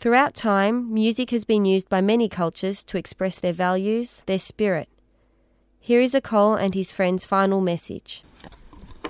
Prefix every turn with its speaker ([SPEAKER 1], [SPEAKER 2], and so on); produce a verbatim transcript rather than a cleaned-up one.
[SPEAKER 1] Throughout time, music has been used by many cultures to express their values, their spirit. Here is Akol and his friend's final message.